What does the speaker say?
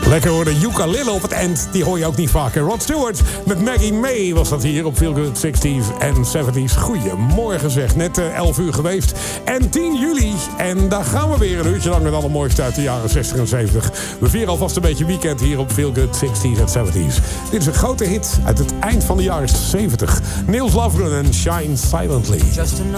Lekker hoor, de ukulele op het eind. Die hoor je ook niet vaker. Rod Stewart met Maggie May was dat hier op Feel Good 60s en 70s. Goedemorgen zeg, net 11 uur geweest. En 10 juli. En daar gaan we weer een uurtje lang met alle mooiste uit de jaren 60 en 70. We vieren alvast een beetje weekend hier op Feel Good 60s en 70s. Dit is een grote hit uit het eind van de jaren 70. Nils Lofgren en Shine Silently.